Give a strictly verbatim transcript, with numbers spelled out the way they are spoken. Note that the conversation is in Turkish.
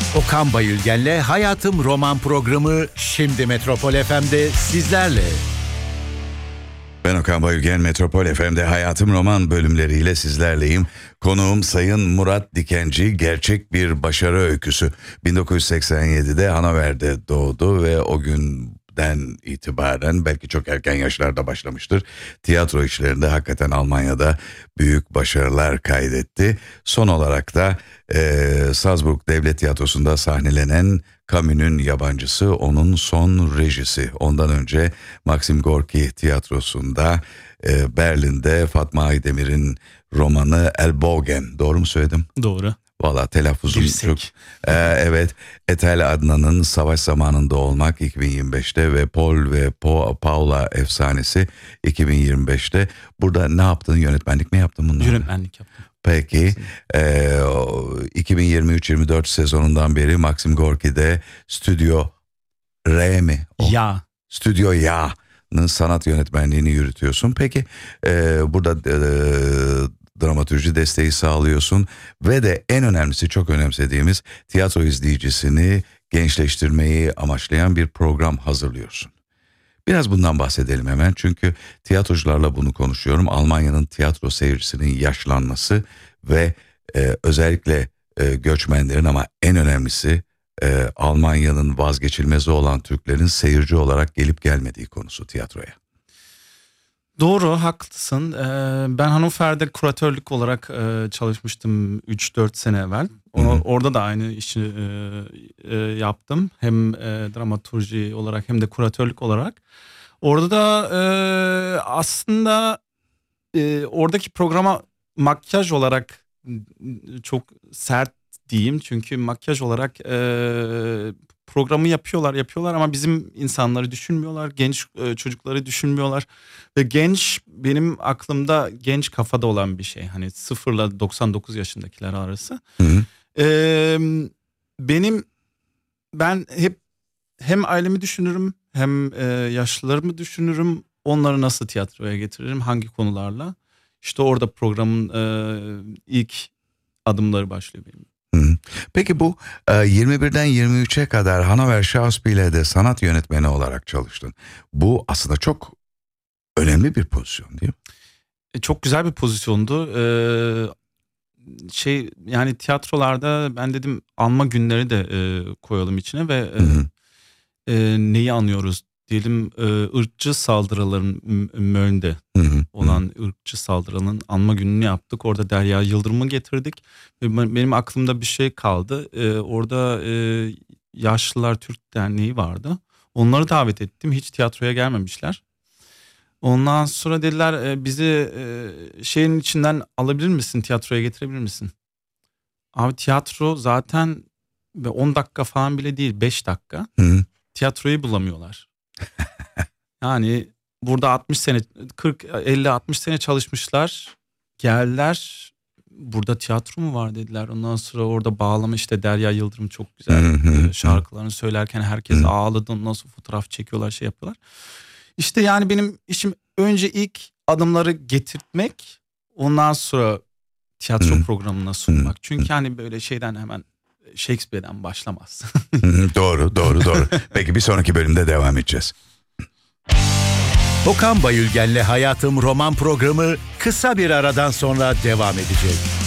Okan Bayülgen'le Hayatım Roman programı şimdi Metropol F M'de sizlerle. Ben Okan Bayülgen, Metropol F M'de Hayatım Roman bölümleriyle sizlerleyim. Konuğum Sayın Murat Dikenci, gerçek bir başarı öyküsü. bin dokuz yüz seksen yedide Hannover'de doğdu ve o günden itibaren, belki çok erken yaşlarda başlamıştır, tiyatro işlerinde hakikaten Almanya'da büyük başarılar kaydetti. Son olarak da e, Salzburg Devlet Tiyatrosu'nda sahnelenen Camus'un Yabancısı onun son rejisi. Ondan önce Maxim Gorki Tiyatrosu'nda, e, Berlin'de Fatma Aydemir'in romanı El Bogen. Doğru mu söyledim? Doğru. Valla telaffuzum Dirsek. çok. Ee, evet. Etel Adnan'ın Savaş Zamanında Olmak iki bin yirmi beşte ve Paul ve Po- Paula Efsanesi iki bin yirmi beşte. Burada ne yaptın? Yönetmenlik mi yaptın bunları? Yönetmenlik yaptım. Peki. E, iki bin yirmi üç yirmi dört sezonundan beri Maxim Gorki'de Stüdyo R mi? O. Ya. Stüdyo Ya'nın sanat yönetmenliğini yürütüyorsun. Peki e, burada e, dramatürji desteği sağlıyorsun ve de en önemlisi, çok önemsediğimiz, tiyatro izleyicisini gençleştirmeyi amaçlayan bir program hazırlıyorsun. Biraz bundan bahsedelim hemen, çünkü tiyatrocularla bunu konuşuyorum. Almanya'nın tiyatro seyircisinin yaşlanması ve e, özellikle e, göçmenlerin, ama en önemlisi e, Almanya'nın vazgeçilmezi olan Türklerin seyirci olarak gelip gelmediği konusu tiyatroya. Doğru, haklısın. Ee, ben Hannover'de kuratörlük olarak e, çalışmıştım üç dört sene evvel. O, orada da aynı işi e, e, yaptım. Hem e, dramaturji olarak hem de kuratörlük olarak. Orada da e, aslında e, oradaki programa makyaj olarak çok sert diyeyim. Çünkü makyaj olarak e, programı yapıyorlar yapıyorlar ama bizim insanları düşünmüyorlar. Genç e, çocukları düşünmüyorlar. Ve genç, benim aklımda genç kafada olan bir şey. Hani sıfırla doksan dokuz yaşındakiler arası. Hı hı. Ee, benim ben hep hem ailemi düşünürüm hem e, yaşlılarımı düşünürüm. Onları nasıl tiyatroya getiririm, hangi konularla. İşte orada programın e, ilk adımları başlıyor benim. Hı. Peki bu e, yirmi birden yirmi üçe kadar Hannover Schauspiel'de sanat yönetmeni olarak çalıştın. Bu aslında çok önemli bir pozisyon, değil mi? E, çok güzel bir pozisyondu. Ee, şey yani tiyatrolarda ben dedim anma günleri de e, koyalım içine ve e, e, neyi anıyoruz diyelim, e, ırkçı saldırıların Möln'de olan ırkçı saldırının anma gününü yaptık. Orada Derya Yıldırım'ı getirdik ve benim aklımda bir şey kaldı. E, orada e, Yaşlılar Türk Derneği vardı. Onları davet ettim. Hiç tiyatroya gelmemişler. Ondan sonra dediler e, bizi e, şeyin içinden alabilir misin, tiyatroya getirebilir misin? Abi tiyatro zaten on dakika falan bile değil, beş dakika. Hı. Tiyatroyu bulamıyorlar. Yani burada altmış sene, kırk elli altmış sene çalışmışlar. Geldiler, burada tiyatro mu var dediler. Ondan sonra orada bağlama, işte Derya Yıldırım çok güzel Hı. şarkılarını söylerken herkes Hı. ağladı. Nasıl fotoğraf çekiyorlar, şey yapıyorlar. İşte yani benim işim önce ilk adımları getirtmek, ondan sonra tiyatro hmm. programına sunmak. Hmm. Çünkü hani böyle şeyden, hemen Shakespeare'den başlamaz. Doğru, doğru, doğru. Peki bir sonraki bölümde devam edeceğiz. Okan Bayülgen'le Hayatım Roman programı kısa bir aradan sonra devam edecek.